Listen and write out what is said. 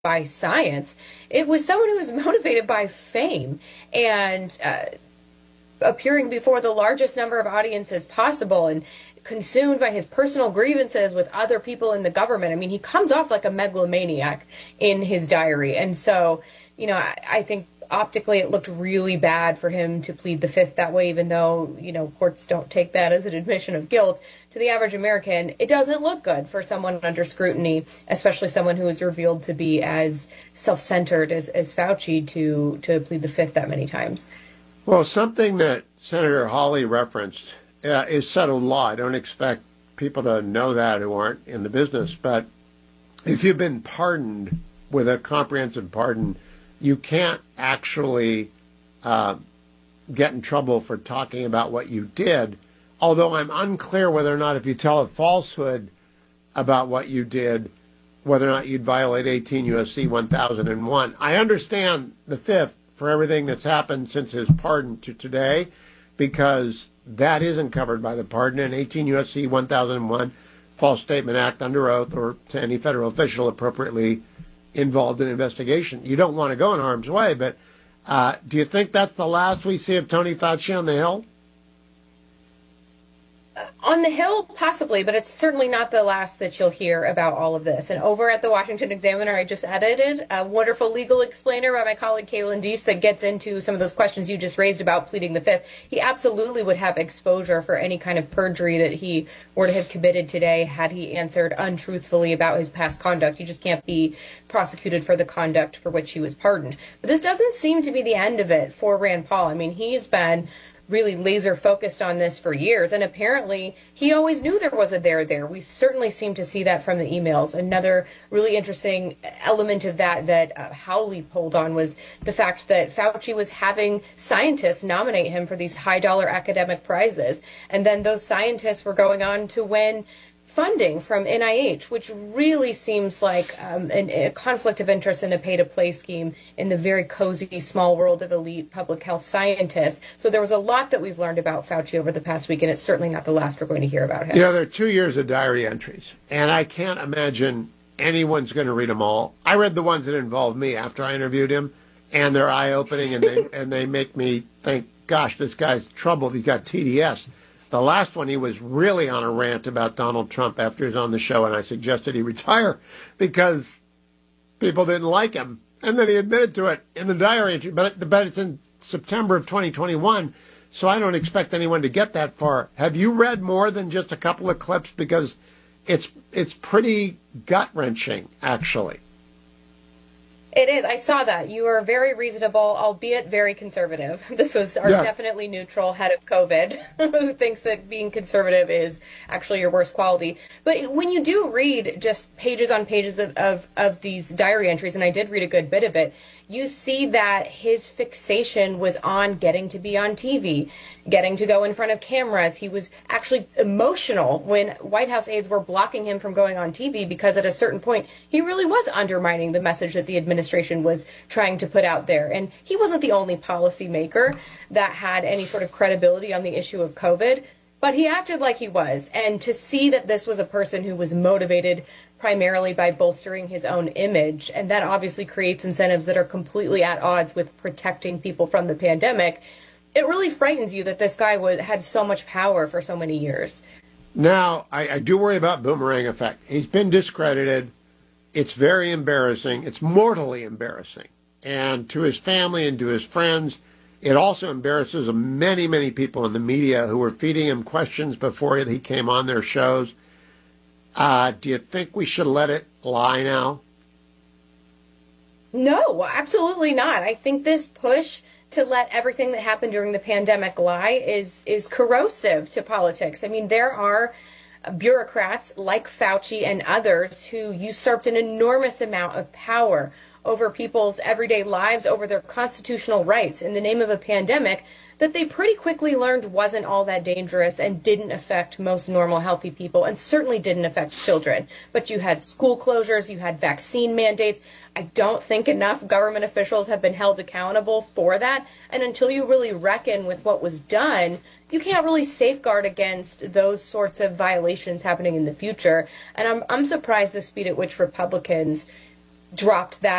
by science. It was someone who was motivated by fame and appearing before the largest number of audiences possible and consumed by his personal grievances with other people in the government. I mean, he comes off like a megalomaniac in his diary. And so, I think optically it looked really bad for him to plead the fifth that way, even though, courts don't take that as an admission of guilt. To the average American, it doesn't look good for someone under scrutiny, especially someone who is revealed to be as self-centered as Fauci to plead the fifth that many times. Well, something that Senator Hawley referenced is settled law. I don't expect people to know that who aren't in the business, but if you've been pardoned with a comprehensive pardon, you can't actually get in trouble for talking about what you did, although I'm unclear whether or not if you tell a falsehood about what you did, whether or not you'd violate 18 U.S.C. 1001. I understand the fifth for everything that's happened since his pardon to today, because that isn't covered by the pardon, and 18 U.S.C. 1001, False Statement Act under oath or to any federal official appropriately involved in investigation. You don't want to go in harm's way, but do you think that's the last we see of Tony Fauci on the Hill? On the Hill, possibly, but it's certainly not the last that you'll hear about all of this. And over at the Washington Examiner, I just edited a wonderful legal explainer by my colleague Kalen Deese that gets into some of those questions you just raised about pleading the fifth. He absolutely would have exposure for any kind of perjury that he were to have committed today had he answered untruthfully about his past conduct. He just can't be prosecuted for the conduct for which he was pardoned. But this doesn't seem to be the end of it for Rand Paul. I mean, he's been really laser focused on this for years, and apparently he always knew there was a there. We certainly seem to see that from the emails. Another really interesting element of that Howley pulled on was the fact that Fauci was having scientists nominate him for these high dollar academic prizes, and then those scientists were going on to win funding from NIH, which really seems like a conflict of interest and a pay-to-play scheme in the very cozy, small world of elite public health scientists. So there was a lot that we've learned about Fauci over the past week, and it's certainly not the last we're going to hear about him. There are 2 years of diary entries, and I can't imagine anyone's going to read them all. I read the ones that involved me after I interviewed him, and they're eye-opening, and they make me think, gosh, this guy's troubled. He's got TDS. The last one, he was really on a rant about Donald Trump after he was on the show, and I suggested he retire because people didn't like him. And then he admitted to it in the diary entry. But it's in September of 2021, so I don't expect anyone to get that far. Have you read more than just a couple of clips? Because it's pretty gut-wrenching, actually. It is. I saw that. You are very reasonable, albeit very conservative. This was our definitely neutral head of COVID who thinks that being conservative is actually your worst quality. But when you do read just pages on pages of these diary entries, and I did read a good bit of it, you see that his fixation was on getting to be on TV, getting to go in front of cameras. He was actually emotional when White House aides were blocking him from going on TV because at a certain point, he really was undermining the message that the administration was trying to put out there. And he wasn't the only policymaker that had any sort of credibility on the issue of COVID, but he acted like he was. And to see that this was a person who was motivated primarily by bolstering his own image, and that obviously creates incentives that are completely at odds with protecting people from the pandemic, it really frightens you that this guy had so much power for so many years. Now, I do worry about boomerang effect. He's been discredited. It's very embarrassing. It's mortally embarrassing. And to his family and to his friends, it also embarrasses many, many people in the media who were feeding him questions before he came on their shows. Do you think we should let it lie now? No, absolutely not. I think this push to let everything that happened during the pandemic lie is corrosive to politics. I mean, there are bureaucrats like Fauci and others who usurped an enormous amount of power over people's everyday lives, over their constitutional rights in the name of a pandemic that they pretty quickly learned wasn't all that dangerous and didn't affect most normal, healthy people, and certainly didn't affect children. But you had school closures, you had vaccine mandates. I don't think enough government officials have been held accountable for that. And until you really reckon with what was done, you can't really safeguard against those sorts of violations happening in the future. And I'm surprised the speed at which Republicans dropped that